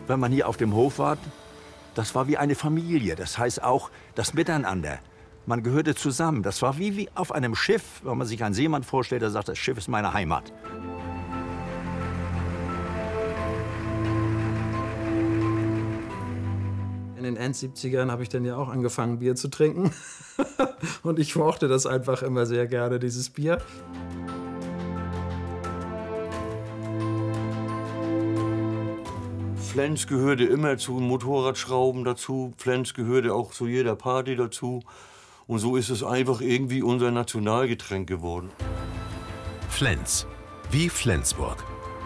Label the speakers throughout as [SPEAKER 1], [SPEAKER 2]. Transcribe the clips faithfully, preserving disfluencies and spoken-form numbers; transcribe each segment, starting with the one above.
[SPEAKER 1] wenn man hier auf dem Hof war, das war wie eine Familie. Das heißt auch das Miteinander. Man gehörte zusammen. Das war wie, wie auf einem Schiff, wenn man sich einen Seemann vorstellt, der sagt, das Schiff ist meine Heimat.
[SPEAKER 2] In den Endsiebzigern habe ich dann ja auch angefangen, Bier zu trinken. Und ich mochte das einfach immer sehr gerne, dieses Bier.
[SPEAKER 3] Flens gehörte immer zu Motorradschrauben dazu. Flens gehörte auch zu jeder Party dazu. Und so ist es einfach irgendwie unser Nationalgetränk geworden.
[SPEAKER 4] Flens, wie Flensburg.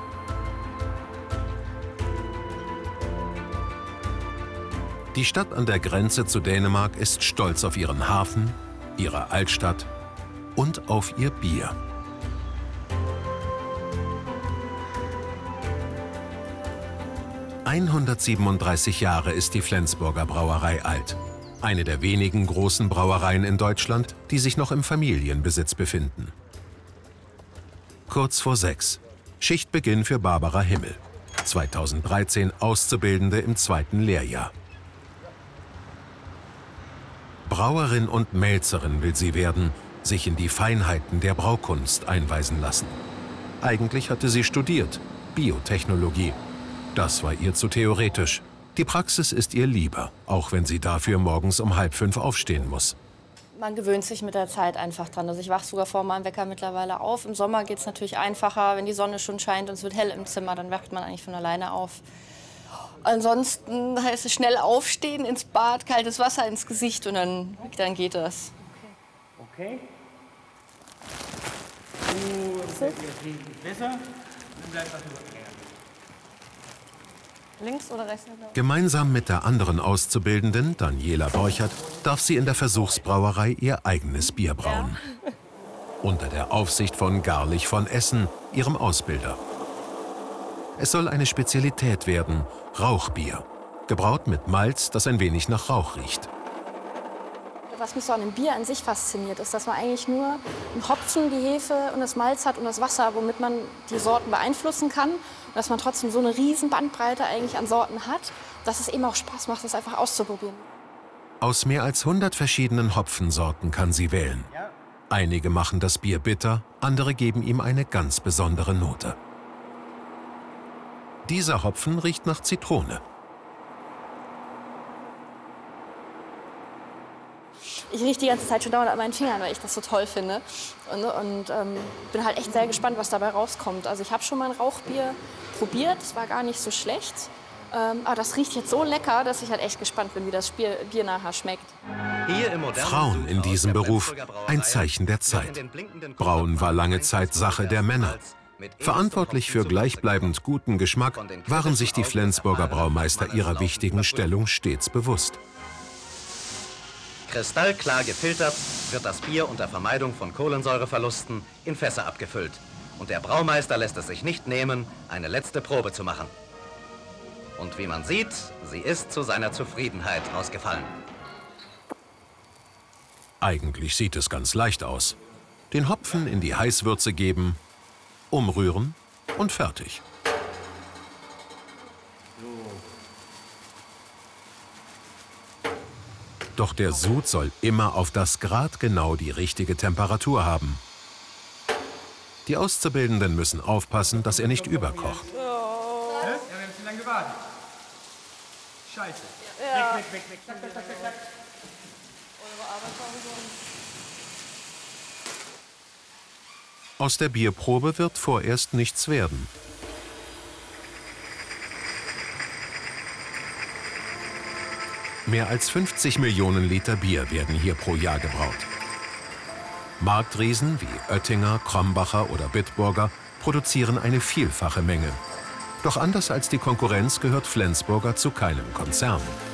[SPEAKER 4] Die Stadt an der Grenze zu Dänemark ist stolz auf ihren Hafen, ihre Altstadt und auf ihr Bier. hundertsiebenunddreißig Jahre ist die Flensburger Brauerei alt. Eine der wenigen großen Brauereien in Deutschland, die sich noch im Familienbesitz befinden. Kurz vor sechs. Schichtbeginn für Barbara Himmel. zweitausenddreizehn Auszubildende im zweiten Lehrjahr. Brauerin und Melzerin will sie werden, sich in die Feinheiten der Braukunst einweisen lassen. Eigentlich hatte sie studiert, Biotechnologie. Das war ihr zu theoretisch. Die Praxis ist ihr lieber, auch wenn sie dafür morgens um halb fünf aufstehen muss.
[SPEAKER 5] Man gewöhnt sich mit der Zeit einfach dran. Also ich wache sogar vor meinem Wecker mittlerweile auf. Im Sommer geht es natürlich einfacher, wenn die Sonne schon scheint und es wird hell im Zimmer, dann wacht man eigentlich von alleine auf. Ansonsten heißt es schnell aufstehen, ins Bad, kaltes Wasser ins Gesicht und dann, dann geht das.
[SPEAKER 6] Okay. Okay. Uh, besser. Dann bleibt was über.
[SPEAKER 5] Links oder rechts?
[SPEAKER 4] Gemeinsam mit der anderen Auszubildenden, Daniela Borchert, darf sie in der Versuchsbrauerei ihr eigenes Bier brauen. Ja. Unter der Aufsicht von Garlich von Essen, ihrem Ausbilder. Es soll eine Spezialität werden, Rauchbier. Gebraut mit Malz, das ein wenig nach Rauch riecht.
[SPEAKER 5] Was mich so an dem Bier an sich fasziniert, ist, dass man eigentlich nur einen Hopfen, die Hefe und das Malz hat und das Wasser, womit man die Sorten beeinflussen kann. Und dass man trotzdem so eine riesen Bandbreite eigentlich an Sorten hat, dass es eben auch Spaß macht, das einfach auszuprobieren.
[SPEAKER 4] Aus mehr als hundert verschiedenen Hopfensorten kann sie wählen. Einige machen das Bier bitter, andere geben ihm eine ganz besondere Note. Dieser Hopfen riecht nach Zitrone.
[SPEAKER 5] Ich rieche die ganze Zeit schon dauernd an meinen Fingern, weil ich das so toll finde. Und, und ähm, bin halt echt sehr gespannt, was dabei rauskommt. Also ich habe schon mal ein Rauchbier probiert, das war gar nicht so schlecht. Ähm, aber das riecht jetzt so lecker, dass ich halt echt gespannt bin, wie das Bier, Bier nachher schmeckt.
[SPEAKER 4] Frauen in diesem Beruf, ein Zeichen der Zeit. Brauen war lange Zeit Sache der Männer. Verantwortlich für gleichbleibend guten Geschmack waren sich die Flensburger Braumeister ihrer wichtigen Stellung stets bewusst.
[SPEAKER 7] Kristallklar gefiltert wird das Bier unter Vermeidung von Kohlensäureverlusten in Fässer abgefüllt. Und der Braumeister lässt es sich nicht nehmen, eine letzte Probe zu machen. Und wie man sieht, sie ist zu seiner Zufriedenheit ausgefallen.
[SPEAKER 4] Eigentlich sieht es ganz leicht aus. Den Hopfen in die Heißwürze geben, umrühren und fertig. Doch der Sud soll immer auf das Grad genau die richtige Temperatur haben. Die Auszubildenden müssen aufpassen, dass er nicht überkocht.
[SPEAKER 6] Ja, wir haben zu lange gewartet. Scheiße.
[SPEAKER 5] Ja.
[SPEAKER 6] Weg, weg, weg, weg. Zack, zack, zack, zack.
[SPEAKER 5] Eure Arbeit war umsonst.
[SPEAKER 4] Aus der Bierprobe wird vorerst nichts werden. Mehr als fünfzig Millionen Liter Bier werden hier pro Jahr gebraut. Marktriesen wie Oettinger, Krombacher oder Bitburger produzieren eine vielfache Menge. Doch anders als die Konkurrenz gehört Flensburger zu keinem Konzern.